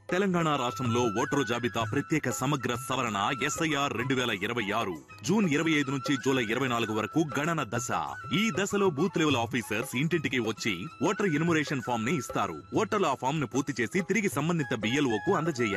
తెలంగాణ రాష్ట్రంలో ఓటరు జాబితా ప్రత్యేక సమగ్ర సవరణ SIR 2026 జూన్ 25 నుంచి జూలై 24 వరకు గణన దశ. ఈ దశలో బూత్ లెవెల్ ఆఫీసర్స్ ఇంటింటికి వచ్చి ఓటర్ ఎన్యుమరేషన్ ఫామ్ ని ఇస్తారు. ఓటర్లు ఆ ఫామ్ ను పూర్తి చేసి తిరిగి సంబంధిత BLO కు అందజేయాలి.